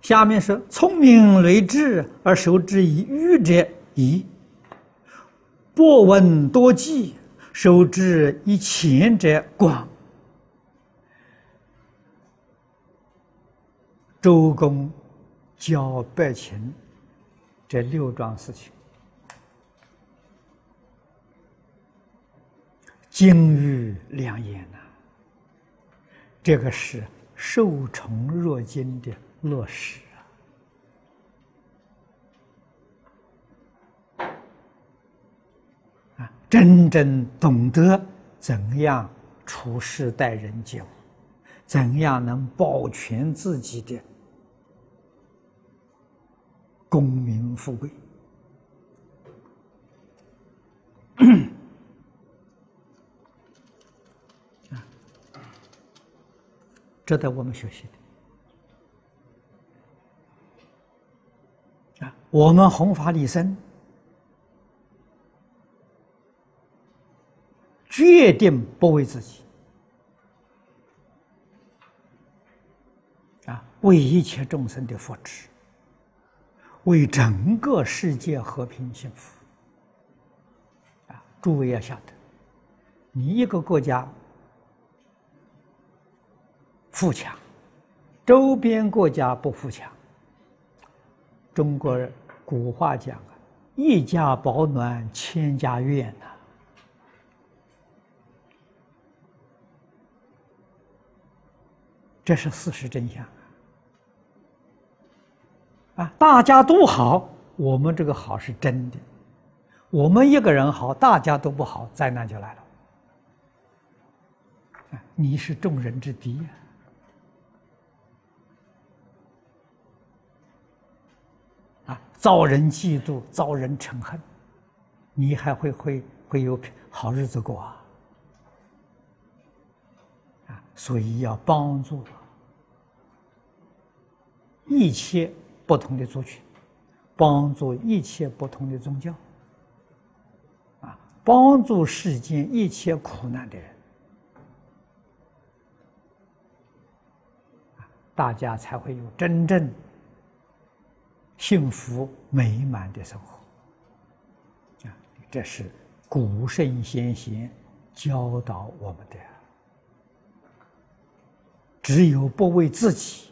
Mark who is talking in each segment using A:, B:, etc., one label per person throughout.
A: 下面是聪明睿智而受之以愚者宜，博闻多记，受之以浅者广。周公教百姓这6桩事情，金玉良言呐，这个是受宠若惊的落实啊！真正懂得怎样处事待人接物，怎样能保全自己的功名富贵。值得我们学习的我们弘法利生，决定不为自己为一切众生的福祉，为整个世界和平幸福诸位要晓得，你一个国家富强，周边国家不富强。中国古话讲一家保暖千家怨呐。这是事实真相大家都好，我们这个好是真的；我们一个人好，大家都不好，灾难就来了。你是众人之敌呀。遭人嫉妒，遭人嗔恨，你还会有好日子过所以要帮助一切不同的族群，帮助一切不同的宗教帮助世间一切苦难的人大家才会有真正幸福美满的生活这是古圣先贤教导我们的。只有不为自己，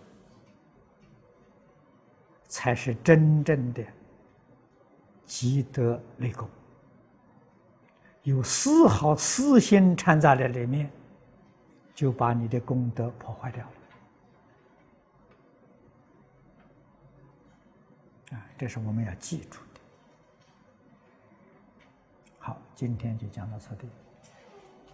A: 才是真正的积德累功。有丝毫私心掺杂在里面，就把你的功德破坏掉了这是我们要记住的。好，今天就讲到这里。